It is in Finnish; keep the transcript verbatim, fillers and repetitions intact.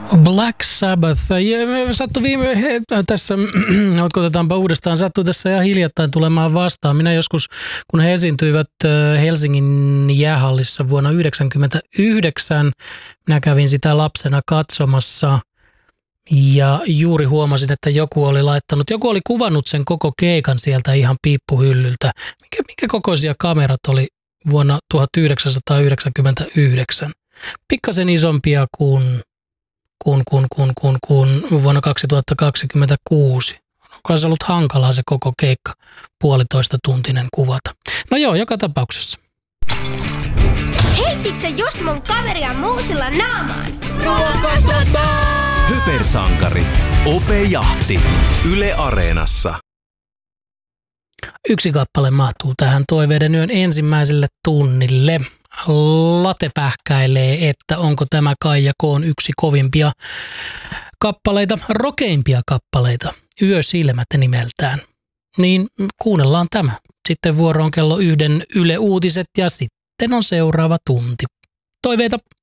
Black Sabbath. Sattui viime, tässä, otetaanpa uudestaan, sattui tässä ihan hiljattain tulemaan vastaan. Minä joskus, kun he esiintyivät Helsingin jäähallissa vuonna yhdeksänkymmentäyhdeksän, minä kävin sitä lapsena katsomassa ja juuri huomasin, että joku oli laittanut, joku oli kuvannut sen koko keikan sieltä ihan piippuhyllyltä. Mikä, mikä kokoisia kamerat oli vuonna tuhatyhdeksänsataayhdeksänkymmentäyhdeksän? Pikkasen isompia kuin Kun, kun, kun, kun, kun vuonna kaksituhattakaksikymmentäkuusi. Onko se ollut hankalaa se koko keikka, puolitoista tuntinen kuvata. No joo, joka tapauksessa. Heitit sä just mun kaveria muusilla naamaan? Ruokasota! Hypersankari. Ope Jahti. Yle Areenassa. Yksi kappale mahtuu tähän Toiveiden yön ensimmäiselle tunnille. Late pähkäilee, että onko tämä Kaija K:n yksi kovimpia kappaleita, rokeimpia kappaleita, Yösilmät nimeltään. Niin kuunnellaan tämä. Sitten vuoro on kello yhden Yle Uutiset ja sitten on seuraava tunti. Toiveita!